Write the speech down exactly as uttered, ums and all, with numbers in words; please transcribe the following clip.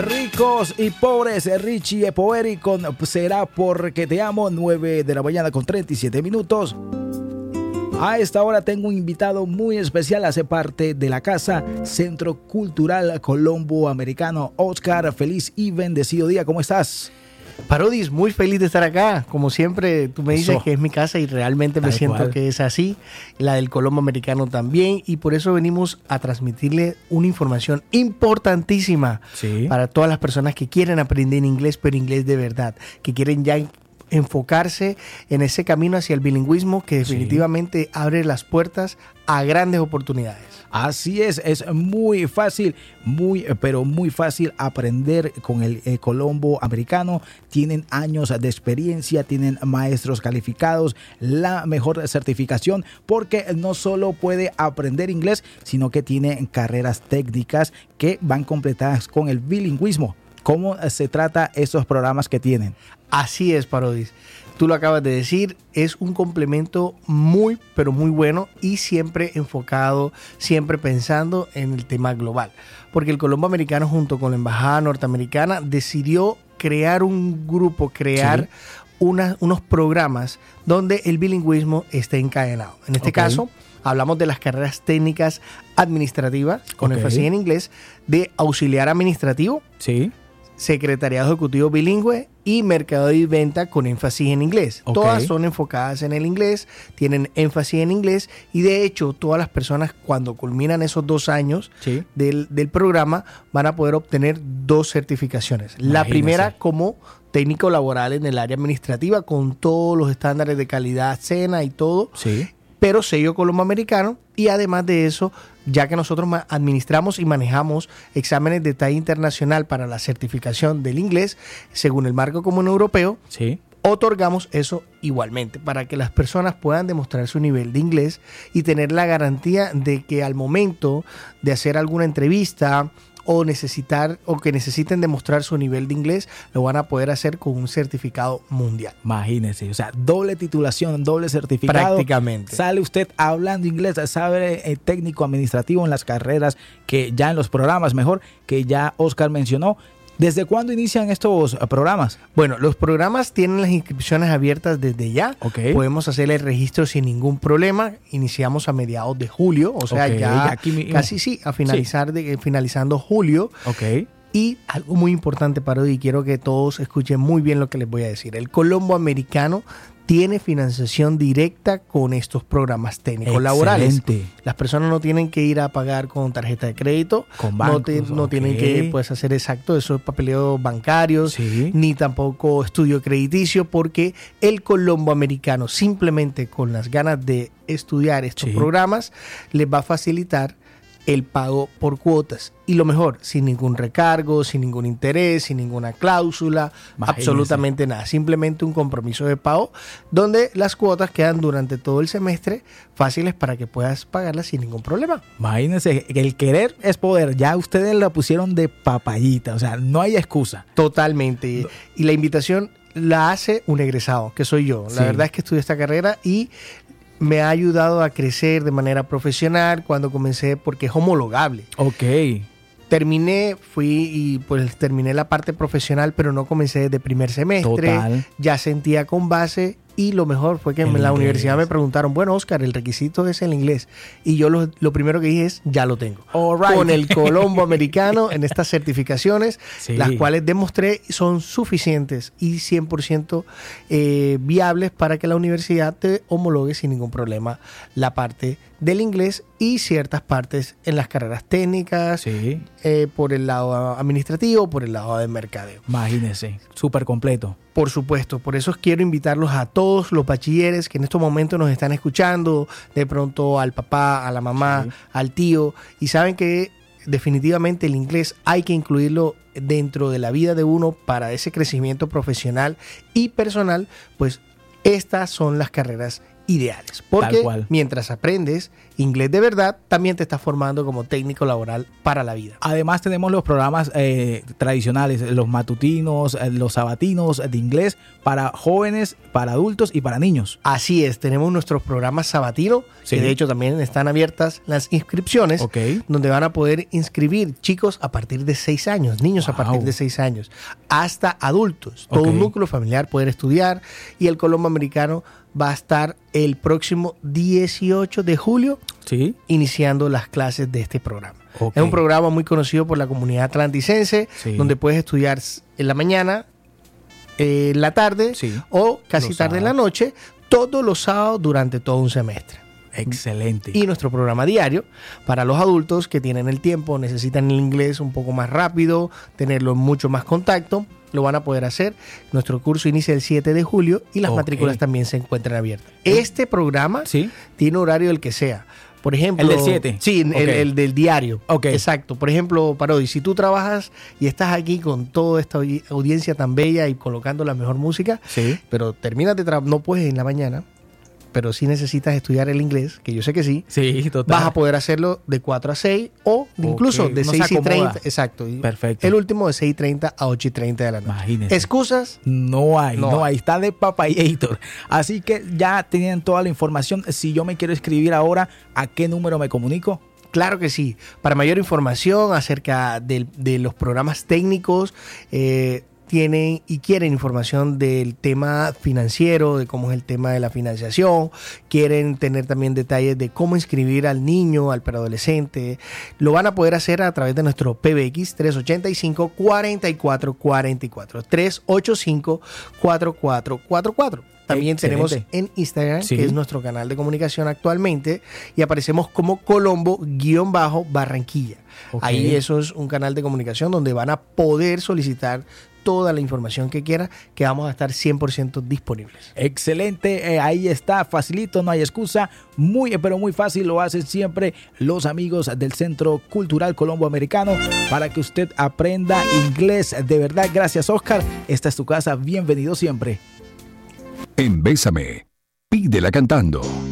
Ricos y pobres, Richie e Poveri con Será porque te amo, nueve de la mañana con treinta y siete minutos. A esta hora tengo un invitado muy especial, hace parte de la casa Centro Cultural Colombo Americano. Oscar, feliz y bendecido día, ¿cómo estás? Parodis, muy feliz de estar acá. Como siempre, tú me dices eso, que es mi casa y realmente me siento cual. que es así. La del Colombo Americano también. Y por eso venimos a transmitirle una información importantísima sí. para todas las personas que quieren aprender inglés, pero inglés de verdad, que quieren ya enfocarse en ese camino hacia el bilingüismo que definitivamente sí. abre las puertas a grandes oportunidades. Así es, es muy fácil, muy, pero muy fácil aprender con el, el Colombo Americano. Tienen años de experiencia, tienen maestros calificados, la mejor certificación, porque no solo puede aprender inglés, sino que tiene carreras técnicas que van completadas con el bilingüismo. ¿Cómo se trata estos programas que tienen? Así es, Parodis. Tú lo acabas de decir, es un complemento muy, pero muy bueno y siempre enfocado, siempre pensando en el tema global. Porque el Colombo Americano junto con la Embajada Norteamericana decidió crear un grupo, crear sí. una, unos programas donde el bilingüismo esté encadenado. En este okay. caso, hablamos de las carreras técnicas administrativas, con okay. énfasis en inglés, de auxiliar administrativo, sí. secretariado ejecutivo bilingüe y mercado y venta con énfasis en inglés. Okay. Todas son enfocadas en el inglés, tienen énfasis en inglés y de hecho todas las personas cuando culminan esos dos años sí. del, del programa van a poder obtener dos certificaciones. Imagínese. La primera como técnico laboral en el área administrativa con todos los estándares de calidad, SENA y todo. Sí. Pero sello Colombo Americano y además de eso, ya que nosotros administramos y manejamos exámenes de talla internacional para la certificación del inglés, según el marco común europeo, sí. otorgamos eso igualmente para que las personas puedan demostrar su nivel de inglés y tener la garantía de que al momento de hacer alguna entrevista o necesitar o que necesiten demostrar su nivel de inglés, lo van a poder hacer con un certificado mundial. Imagínense, o sea, doble titulación, doble certificado. Prácticamente. Sale usted hablando inglés, sabe eh, técnico administrativo en las carreras que ya en los programas, mejor, que ya Oscar mencionó. ¿Desde cuándo inician estos programas? Bueno, los programas tienen las inscripciones abiertas desde ya. Okay. Podemos hacer el registro sin ningún problema. Iniciamos a mediados de julio, o sea, okay. ya Aquí, casi sí, a finalizar sí. De, finalizando julio. Okay. Y algo muy importante para hoy, y quiero que todos escuchen muy bien lo que les voy a decir. El Colombo Americano tiene financiación directa con estos programas técnicos Excelente. laborales. Las personas no tienen que ir a pagar con tarjeta de crédito, con bancos, no, te, no okay. tienen que pues, hacer exacto esos papeleos bancarios, sí. ni tampoco estudio crediticio, porque el Colombo Americano simplemente con las ganas de estudiar estos sí. programas les va a facilitar el pago por cuotas y lo mejor, sin ningún recargo, sin ningún interés, sin ninguna cláusula, Imagínese. absolutamente nada, simplemente un compromiso de pago donde las cuotas quedan durante todo el semestre fáciles para que puedas pagarlas sin ningún problema. Imagínense, el querer es poder, ya ustedes la pusieron de papayita, o sea, no hay excusa. Totalmente, y la invitación la hace un egresado, que soy yo, la sí. verdad es que estudié esta carrera y me ha ayudado a crecer de manera profesional cuando comencé porque es homologable. Ok. Terminé, fui y pues terminé la parte profesional, pero no comencé desde primer semestre. Total. Ya sentía con base y lo mejor fue que en la inglés. universidad me preguntaron, bueno, Oscar, el requisito es el inglés. Y yo lo, lo primero que dije es, ya lo tengo. All right. Con el Colombo Americano en estas certificaciones, sí. las cuales demostré son suficientes y cien por ciento eh, viables para que la universidad te homologue sin ningún problema la parte del inglés y ciertas partes en las carreras técnicas, sí. eh, por el lado administrativo, por el lado del mercadeo. Imagínense, súper completo. Por supuesto, por eso quiero invitarlos a todos los bachilleres que en estos momentos nos están escuchando, de pronto al papá, a la mamá, sí. al tío, y saben que definitivamente el inglés hay que incluirlo dentro de la vida de uno para ese crecimiento profesional y personal, pues estas son las carreras ideales, porque mientras aprendes inglés de verdad, también te estás formando como técnico laboral para la vida. Además tenemos los programas eh, tradicionales, los matutinos, eh, los sabatinos de inglés para jóvenes, para adultos y para niños. Así es, tenemos nuestros programas sabatinos, sí. que de hecho también están abiertas las inscripciones, okay. donde van a poder inscribir chicos a partir de seis años, niños wow. a partir de seis años, hasta adultos. Todo okay. un núcleo familiar poder estudiar, y el Colombo Americano va a estar el próximo dieciocho de julio ¿Sí? iniciando las clases de este programa. Okay. Es un programa muy conocido por la comunidad atlanticense, sí. donde puedes estudiar en la mañana, en eh, la tarde sí. o casi los tarde sábados. En la noche, todos los sábados durante todo un semestre. Excelente. Y nuestro programa diario para los adultos que tienen el tiempo, necesitan el inglés un poco más rápido, tenerlo en mucho más contacto, lo van a poder hacer. Nuestro curso inicia el siete de julio y las okay. matrículas también se encuentran abiertas. Este programa ¿Sí? tiene horario del que sea. Por ejemplo, ¿el del siete? Sí, okay. el, el del diario. Okay. Exacto. Por ejemplo, Parodi, si tú trabajas y estás aquí con toda esta audiencia tan bella y colocando la mejor música, sí. pero terminas de trabajar, no puedes en la mañana, pero si necesitas estudiar el inglés, que yo sé que sí, sí total. Vas a poder hacerlo de cuatro a seis o okay. incluso de no seis y treinta. Exacto. Perfecto. El último de seis y treinta a ocho y treinta de la noche. Imagínese. ¿Excusas? No hay, no, no hay. Está de papayator. Así que ya tienen toda la información. Si yo me quiero escribir ahora, ¿a qué número me comunico? Claro que sí. Para mayor información acerca de, de los programas técnicos, eh, tienen y quieren información del tema financiero, de cómo es el tema de la financiación, quieren tener también detalles de cómo inscribir al niño, al preadolescente, lo van a poder hacer a través de nuestro P B X tres ocho cinco, cuatro cuatro cuatro cuatro, tres ocho cinco, cuatro cuatro cuatro cuatro. También Excelente. Tenemos en Instagram, sí. que es nuestro canal de comunicación actualmente, y aparecemos como Colombo-Barranquilla. Okay. Ahí eso es un canal de comunicación donde van a poder solicitar toda la información que quiera, que vamos a estar cien por ciento disponibles. Excelente, eh, ahí está, facilito, no hay excusa, muy pero muy fácil, lo hacen siempre los amigos del Centro Cultural Colombo Americano para que usted aprenda inglés de verdad. Gracias, Oscar, esta es tu casa, bienvenido siempre. En Bésame, pídela cantando.